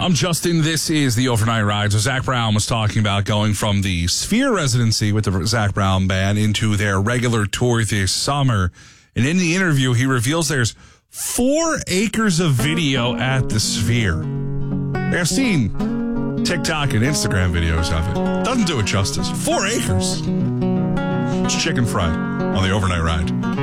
I'm Justin. This is the Overnight Ride. So Zach Brown was talking about going from the Sphere residency with the Zach Brown Band into their regular tour this summer. And in the interview, he reveals there's 4 acres of video at the Sphere. I've seen TikTok and Instagram videos of it. Doesn't do it justice. 4 acres. It's chicken fried on the Overnight Ride.